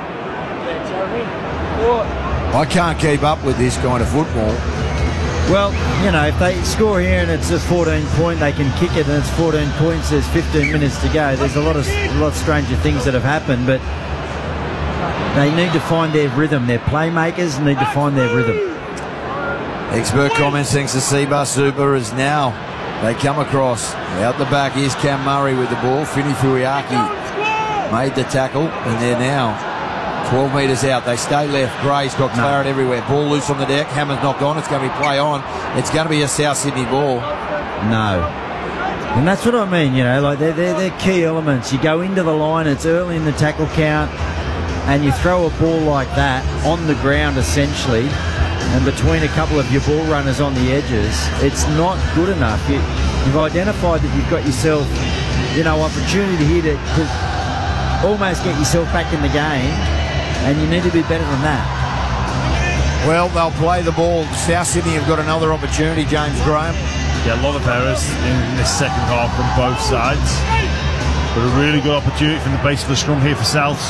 I can't keep up with this kind of football. Well, you know, if they score here and it's a 14-point, they can kick it and it's 14 points, there's 15 minutes to go. There's a lot stranger things that have happened, but they need to find their rhythm. Their playmakers need to find their rhythm. Expert comments thinks the Seabus Super is now. They come across. Out the back, here's Cam Murray with the ball. Fini Furiaki made the tackle, and they're now 12 metres out. They stay left. Gray's got claret everywhere. Ball loose on the deck. Hammer's knocked on. It's going to be play on. It's going to be a South Sydney ball. No. And that's what I mean, you know, like they're key elements. You go into the line, it's early in the tackle count, and you throw a ball like that on the ground, essentially, and between a couple of your ball runners on the edges, it's not good enough. You've identified that you've got yourself, you know, opportunity here to almost get yourself back in the game, and you need to be better than that. Well, they'll play the ball. South Sydney have got another opportunity, James Graham. Yeah, a lot of errors in this second half from both sides, but a really good opportunity from the base of the scrum here for Souths.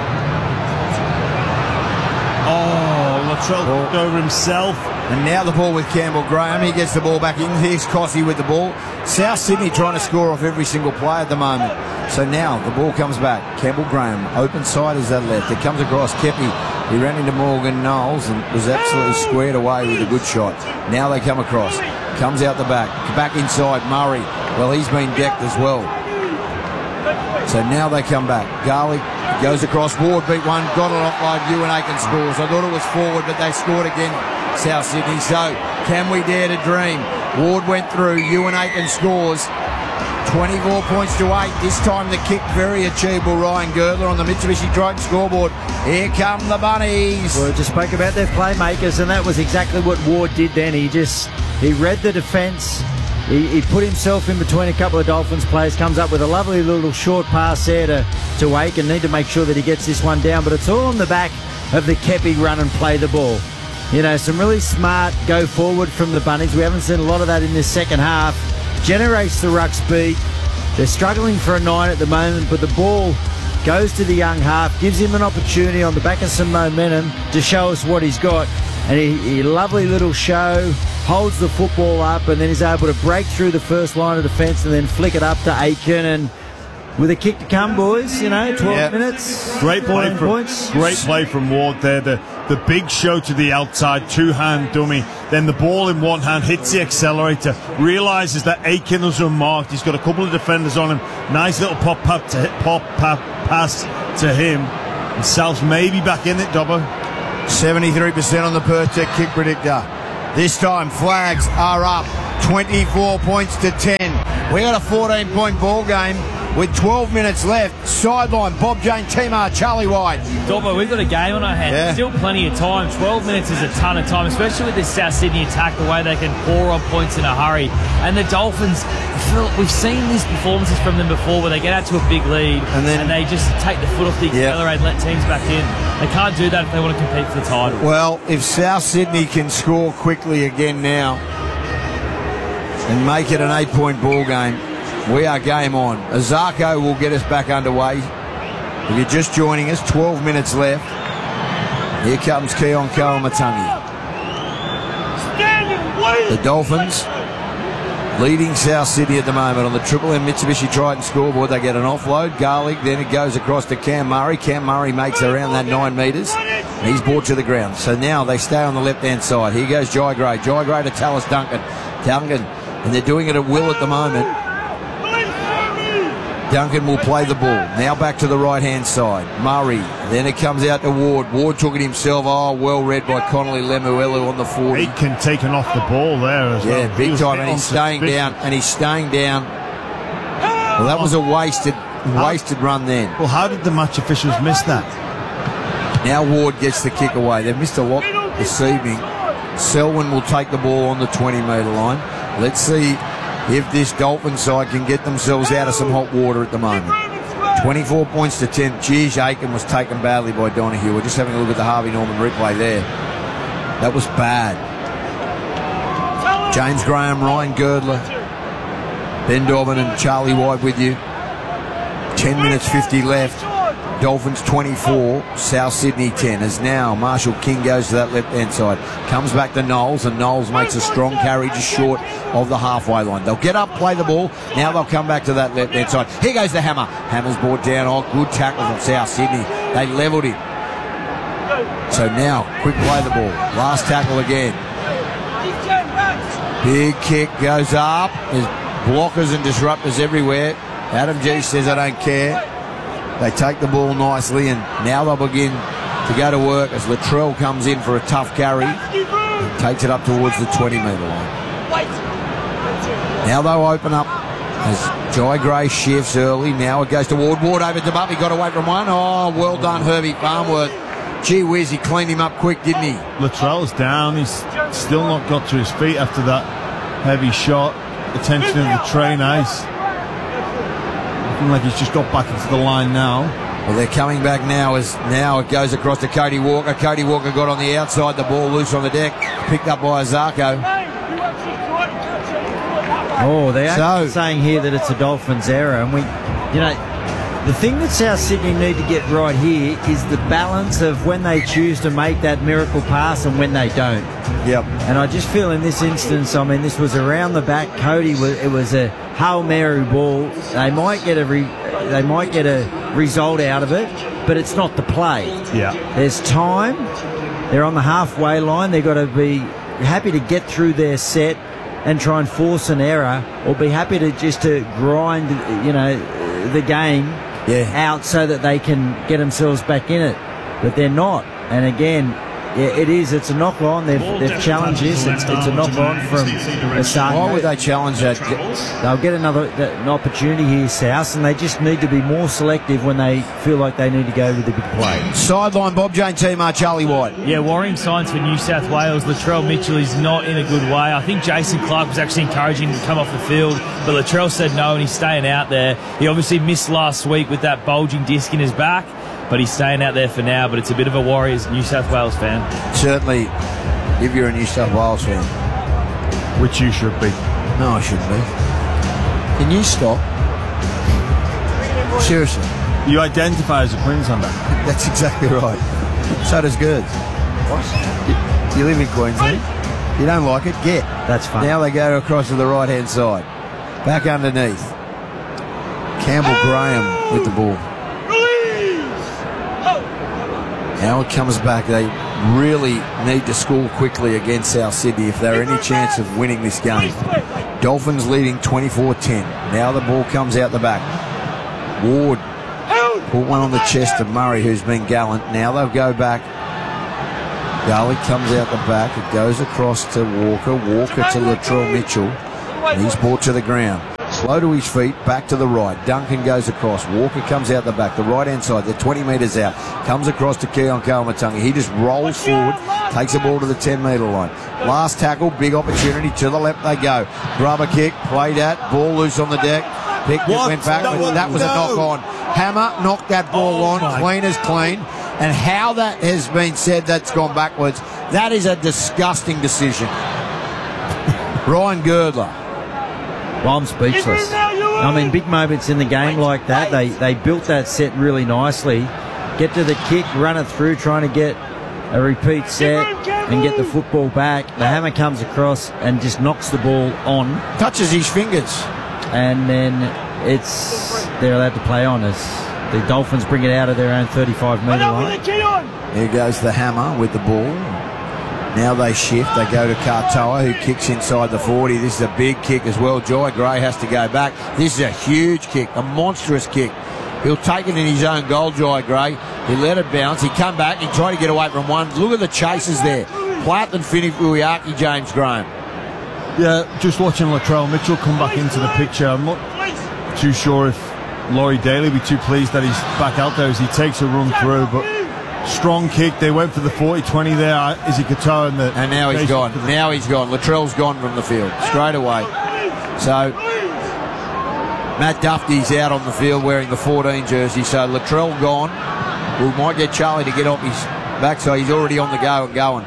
Oh, Latrell over himself. And now the ball with Campbell Graham. He gets the ball back in. Here's Cossey with the ball. South Sydney trying to score off every single play at the moment. So now the ball comes back. Campbell Graham, open side is that left. It comes across Kepi. He ran into Morgan Knowles and was absolutely squared away with a good shot. Now they come across. Comes out the back. Back inside, Murray. Well, he's been decked as well. So now they come back. Garlic goes across. Ward beat one. Got it offload. Ewan Aiken scores. I thought it was forward, but they scored again, South Sydney. So, can we dare to dream? Ward went through. Ewan Aiken scores. 24 points to 8. This time the kick very achievable. Ryan Girdler on the Mitsubishi Triton scoreboard. Here come the Bunnies. Well, just spoke about their playmakers, and that was exactly what Ward did then. He read the defence. He put himself in between a couple of Dolphins players, comes up with a lovely little short pass there to Aiken. Need to make sure that he gets this one down, but it's all on the back of the Kepi run and play the ball. You know, some really smart go forward from the Bunnies. We haven't seen a lot of that in this second half. Generates the ruck speed. They're struggling for a 9 at the moment, but the ball goes to the young half, gives him an opportunity on the back of some momentum to show us what he's got. And he lovely little show, holds the football up, and then he's able to break through the first line of defence and then flick it up to Aiken. And with a kick to come, boys, you know, 12 minutes. Great play points. Great play from Ward there. The big show to the outside, two-hand dummy. Then the ball in one hand, hits the accelerator, realises that Aiken was unmarked. He's got a couple of defenders on him. Nice little pop pass to him. And South's maybe back in it, Dobbo. 73% on the per check kick predictor. This time flags are up 24 points to 10. We got a 14-point ball game with 12 minutes left. Sideline, Bob Jane, Timar, Charlie White. Dobbo, we've got a game on our hands. Yeah. Still plenty of time. 12 minutes is a ton of time, especially with this South Sydney attack, the way they can pour on points in a hurry. And the Dolphins, we've seen these performances from them before where they get out to a big lead and they just take the foot off the accelerator and let teams back in. They can't do that if they want to compete for the title. Well, if South Sydney can score quickly again now and make it an 8-point ball game, we are game on. Azarko will get us back underway. If you're just joining us, 12 minutes left. Here comes Keon Kawamatangi. The Dolphins leading South Sydney at the moment on the Triple M Mitsubishi Triton scoreboard. They get an offload. Garlic, then it goes across to Cam Murray. Cam Murray makes around that 9 metres. He's brought to the ground. So now they stay on the left-hand side. Here goes Jai Gray. Jai Gray to Tallis Duncan. Duncan, and they're doing it at will at the moment. Duncan will play the ball. Now back to the right-hand side. Murray. Then it comes out to Ward. Ward took it himself. Oh, well read by Connolly Lemuelu on the 40. Aitken taken off the ball there as well. Yeah, big time. And he's staying down. Well, that was a wasted run then. Well, how did the match officials miss that? Now Ward gets the kick away. They've missed a lot this evening. Selwyn will take the ball on the 20-metre line. Let's see if this Dolphin side can get themselves out of some hot water at the moment. 24 points to 10. Geez, Aiken was taken badly by Donahue. We're just having a look at the Harvey Norman replay there. That was bad. James Graham, Ryan Girdler, Ben Dobbin and Charlie White with you. 10 minutes 50 left. Dolphins 24, South Sydney 10. As now Marshall King goes to that left-hand side. Comes back to Knowles, and Knowles makes a strong carry just short of the halfway line. They'll get up, play the ball. Now they'll come back to that left-hand side. Here goes the Hammer. Hammer's brought down. Oh, good tackle from South Sydney. They levelled him. So now, quick play the ball. Last tackle again. Big kick goes up. There's blockers and disruptors everywhere. Adam G says, I don't care. They take the ball nicely, and now they'll begin to go to work as Latrell comes in for a tough carry and takes it up towards the 20-metre line. Now they'll open up as Jai Gray shifts early. Now it goes to Ward. Ward over to Buffy, got away from one. Oh, well done, Herbie Farnworth. Gee whiz, he cleaned him up quick, didn't he? Latrell's down. He's still not got to his feet after that heavy shot. Attention of the train ice. Looking like he's just got back into the line now. Well, they're coming back now as now it goes across to Cody Walker. Cody Walker got on the outside, the ball loose on the deck, picked up by Azarko. Oh, they are saying here that it's a Dolphins error, and the thing that South Sydney need to get right here is the balance of when they choose to make that miracle pass and when they don't. Yep. And I just feel in this instance, I mean, this was around the back. Cody, it was a Hail Mary ball. They might get a result out of it, but it's not the play. Yeah. There's time. They're on the halfway line. They've got to be happy to get through their set and try and force an error, or be happy to just to grind, the game out so that they can get themselves back in it. But they're not. And again, it's a knock on. They've challenged this. It's a knock on from Asako. Why would they challenge that? They'll get an opportunity here, South, and they just need to be more selective when they feel like they need to go with the big play. Sideline, Bob Jane, Timar, Charlie White. Yeah, worrying signs for New South Wales. Latrell Mitchell is not in a good way. I think Jason Clark was actually encouraging him to come off the field, but Latrell said no, and he's staying out there. He obviously missed last week with that bulging disc in his back, but he's staying out there for now. But it's a bit of a worry as a New South Wales fan. Certainly, if you're a New South Wales fan. Which you should be. No, I shouldn't be. Can you stop? Seriously. You identify as a Queenslander. That's exactly right. So does Gerds. What? You live in Queensland. You don't like it, get. That's fine. Now they go across to the right-hand side. Back underneath. Campbell Graham with the ball. Now it comes back. They really need to score quickly against South Sydney if they're any chance of winning this game. Dolphins leading 24-10. Now the ball comes out the back. Ward put one on the chest of Murray, who's been gallant. Now they'll go back Garlic comes out the back. It goes across to Walker. Walker to Latrell Mitchell. And he's brought to the ground. Slow to his feet, back to the right. Duncan goes across. Walker comes out the back, the right-hand side. They're 20 metres out. Comes across to Keon Kalamatungi. He just rolls forward, takes the ball to the 10-metre line. Last tackle, big opportunity. To the left they go. Rubber kick, played at, ball loose on the deck. Picked it, went back. That was a knock-on. Hammer knocked that ball on, clean as clean. And how that has been said that's gone backwards, that is a disgusting decision. Ryan Girdler. Well, I'm speechless. I mean, big moments in the game like that. They built that set really nicely. Get to the kick, run it through, trying to get a repeat set and get the football back. The hammer comes across and just knocks the ball on. Touches his fingers. And then they're allowed to play on as the Dolphins bring it out of their own 35-metre line. Here goes the hammer with the ball. Now they shift. They go to Katoa, who kicks inside the 40. This is a big kick as well. Jai Gray has to go back. This is a huge kick, a monstrous kick. He'll take it in his own goal, Jai Gray. He let it bounce. He come back. He tried to get away from one. Look at the chases there. Platt and Finifuiaki, James Graham. Yeah, just watching Latrell Mitchell come back into the picture. I'm not too sure if Laurie Daly will be too pleased that he's back out there as he takes a run through, but strong kick. They went for the 40-20 there. Izzy Katoa and now he's gone. Now he's gone. Latrell's gone from the field straight away. So Matt Duffy's out on the field wearing the 14 jersey. So Latrell gone. We might get Charlie to get off his backside. He's already on the go and going.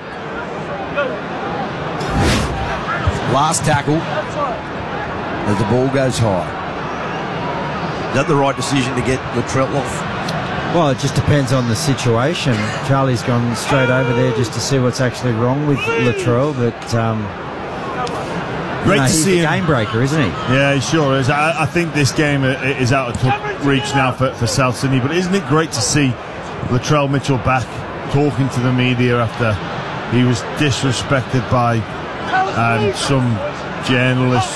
Last tackle as the ball goes high. Is that the right decision to get Latrell off? Well, it just depends on the situation. Charlie's gone straight over there just to see what's actually wrong with Latrell, but great to see he's a him. Game breaker, isn't he? Yeah, he sure is. I think this game is out of reach now for South Sydney, but isn't it great to see Latrell Mitchell back talking to the media after he was disrespected by some journalists,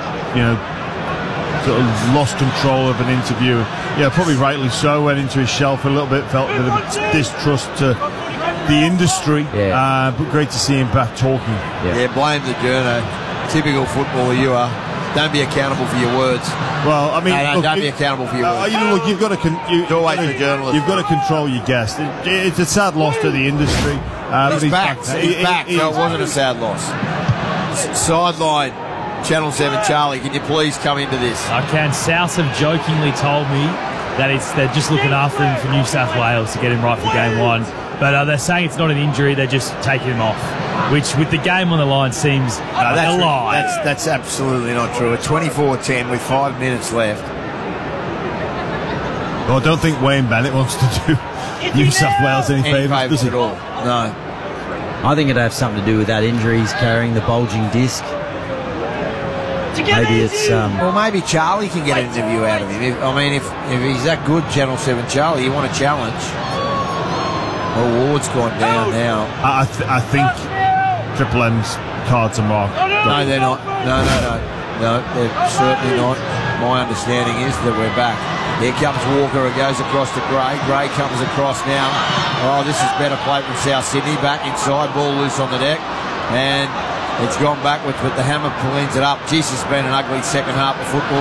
sort of lost control of an interview. Yeah, probably rightly so. Went into his shell for a little bit, felt a bit of distrust to the industry. Yeah. But great to see him back talking. Yeah, blame the journo. Typical footballer you are. Don't be accountable for your words. Well, I mean, look, don't be accountable for your words. Look, you've got to you've got to control your guest. It's a sad loss to the industry. He's back. He's back. So it wasn't a sad loss. Sideline. Channel 7 Charlie, can you please come into this? I can. South have jokingly told me that they're just looking after him for New South Wales to get him right for game one. But they're saying it's not an injury, they're just taking him off, which with the game on the line seems a lie. That's absolutely not true. A 24-10 with 5 minutes left. Well, I don't think Wayne Bennett wants to do New South Wales any favours, does he? At all. No. I think it'd have something to do with that injury. He's carrying the bulging disc. Maybe it's well, maybe Charlie can get an interview out of him. If he's that good, Channel 7 Charlie, you want a challenge. Well, Ward's gone down now. I think Triple M's cards are marked. No, they're not. No, they're certainly not. My understanding is that we're back. Here comes Walker, who goes across to Gray. Gray comes across now. Oh, this is better play from South Sydney. Back inside, ball loose on the deck. And it's gone backwards, but the hammer cleans it up. Jeez, it's been an ugly second half of football.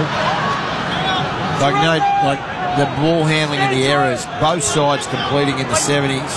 Like the ball handling in the errors, both sides completing in the 70s.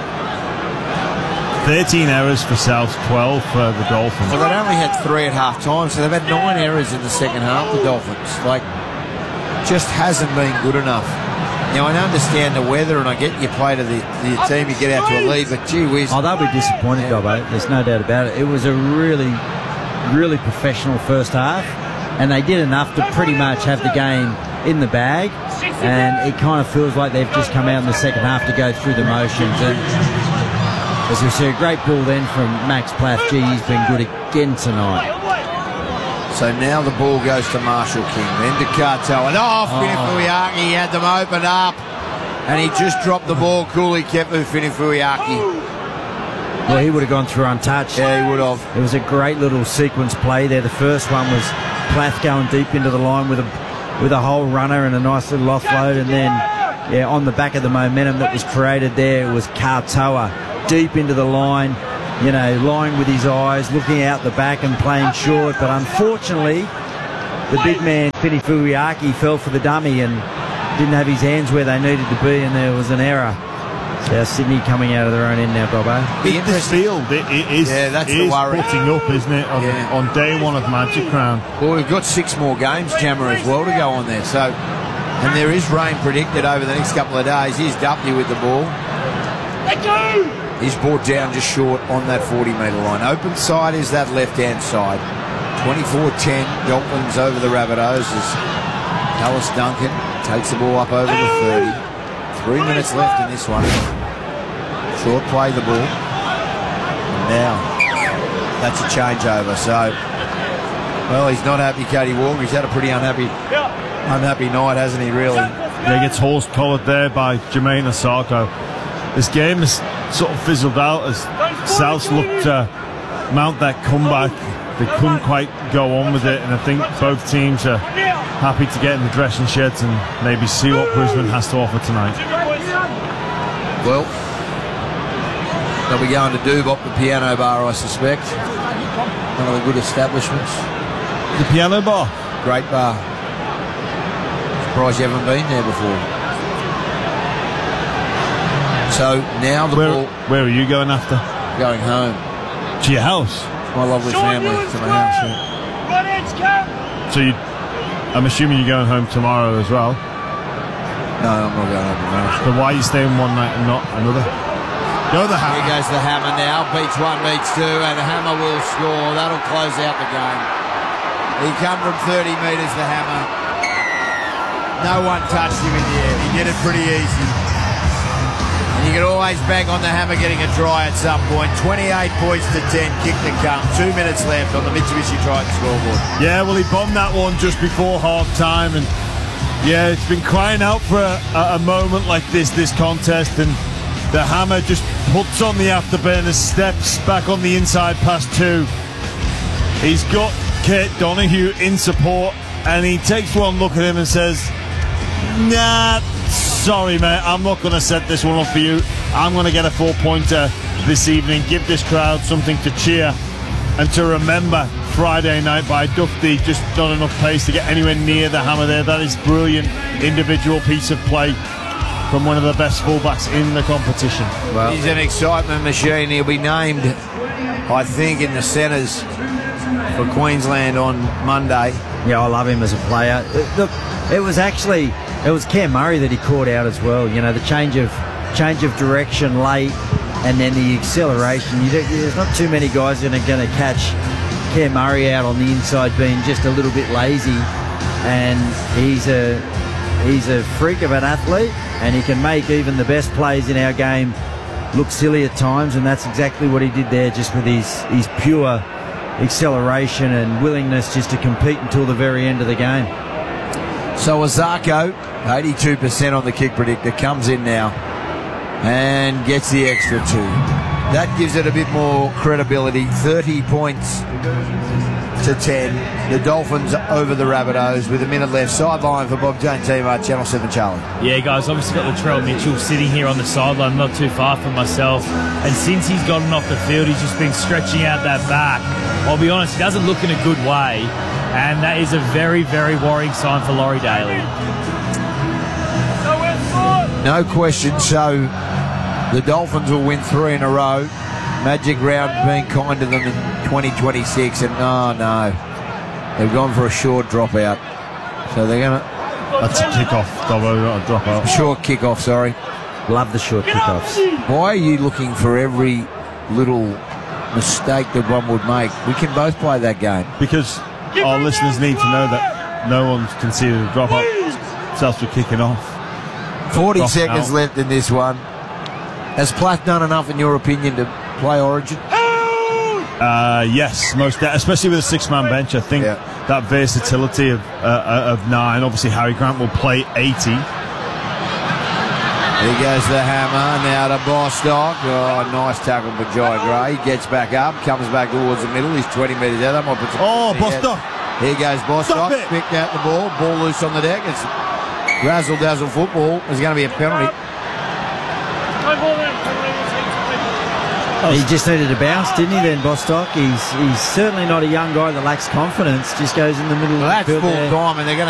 13 errors for South, 12 for the Dolphins. Well, they'd only had 3 at half time, so they've had 9 errors in the second half, the Dolphins. Just hasn't been good enough. Now, I understand the weather, and I get you play to the team, you get out to a lead, but gee whiz. Oh, they'll be disappointed, Dobbo. There's no doubt about it. It was a really, really professional first half, and they did enough to pretty much have the game in the bag, and it kind of feels like they've just come out in the second half to go through the motions. And as we see, a great ball then from Max Plath. Gee, he's been good again tonight. So now the ball goes to Marshall King, then to Katoa. And Finifuiaki had them opened up. And he just dropped the ball. Coolly kept with Finifuiaki. Well, he would have gone through untouched. Yeah, he would have. It was a great little sequence play there. The first one was Plath going deep into the line with a whole runner and a nice little offload. And then, on the back of the momentum that was created there, it was Katoa deep into the line, you know, lying with his eyes, looking out the back and playing short. But unfortunately, the big man, Pini Fuiaki, fell for the dummy and didn't have his hands where they needed to be, and there was an error. So Sydney coming out of their own end now, Gobbo. This field it is, that's is the worry. putting up, isn't it, on day one of Magic Round? Well, we've got 6 more games, Jammer, as well to go on there. So, and there is rain predicted over the next couple of days. Here's Duffy with the ball. He's brought down just short on that 40-metre line. Open side is that left-hand side. 24-10, Dolphins over the Rabbitohs as Alice Duncan takes the ball up over the 30. 3 minutes left in this one. Short play the ball. And now, that's a changeover. So, well, he's not happy, Cody Walker. He's had a pretty unhappy night, hasn't he, really? Yeah, he gets horse-collared there by Jermaine Osako. This game has sort of fizzled out as South looked to mount that comeback. They couldn't quite go on with it, and I think both teams are happy to get in the dressing sheds and maybe see what Brisbane has to offer tonight. Well, they'll be going to Doobop, the piano bar, I suspect. One of the good establishments. The piano bar? Great bar. Surprised you haven't been there before. So now the ball... Where are you going after? Going home. To your house? My lovely family, to my house. Yeah. So I'm assuming you're going home tomorrow as well? No, I'm not going home tomorrow. So why are you staying one night and not another? Go the Hammer. Here goes the Hammer now. Beats 1, beats 2, and the Hammer will score. That'll close out the game. He come from 30 metres, the Hammer. No one touched him in the air. He did it pretty easy. And you can always bank on the Hammer getting a try at some point. 28 points to 10, kick to come. 2 minutes left on the Mitsubishi Triton scoreboard. Yeah, well, he bombed that one just before half-time, and yeah, it's been crying out for a moment like this contest, and the Hammer just puts on the afterburner, steps back on the inside past 2. He's got Kate Donahue in support, and he takes one look at him and says, nah, sorry, mate, I'm not going to set this one up for you. I'm going to get a 4-pointer this evening, give this crowd something to cheer and to remember Friday night by Dufty. Just not enough pace to get anywhere near the Hammer there. That is brilliant individual piece of play from one of the best fullbacks in the competition. Well, he's an excitement machine. He'll be named, I think, in the centres for Queensland on Monday. Yeah, I love him as a player. Look, it was Cam Murray that he caught out as well. You know, the change of direction late, and then the acceleration. There's not too many guys that are going to catch Cam Murray out on the inside being just a little bit lazy, and he's a freak of an athlete, and he can make even the best players in our game look silly at times, and that's exactly what he did there, just with his pure acceleration and willingness just to compete until the very end of the game. So Osako, 82% on the kick predictor, comes in now and gets the extra 2. That gives it a bit more credibility. 30 points to 10. The Dolphins over the Rabbitohs with a minute left. Sideline for Bob Jane Timo, Channel 7 Charlie. Yeah, guys, obviously got Latrell Mitchell sitting here on the sideline, not too far from myself. And since he's gotten off the field, he's just been stretching out that back. I'll be honest, he doesn't look in a good way. And that is a very, very worrying sign for Laurie Daly. No question. So the Dolphins will win 3 in a row. Magic Round being kind to them in 2026. And no. They've gone for a short dropout. So they're going to... That's a kickoff, Dobbo, not a dropout. Short kickoff, sorry. Love the short kickoffs. Why are you looking for every little mistake that one would make? We can both play that game. Because our listeners need to know that no one's considered a dropout. South were kicking off. 40 seconds left in this one. Has Platt done enough, in your opinion, to play Origin? Yes, especially with a 6-man bench. I think that versatility of 9. Obviously, Harry Grant will play 80. Here goes the Hammer, now to Bostock. Oh, nice tackle for Jai Gray. Gets back up, comes back towards the middle. He's 20 metres out. That might put some Bostock. Here goes Bostock. Picked out the ball. Ball loose on the deck. It's razzle-dazzle football. There's going to be a penalty. He just needed a bounce, didn't he, then, Bostock? He's certainly not a young guy that lacks confidence, just goes in the middle Well, of that's the field full there. time, and they're going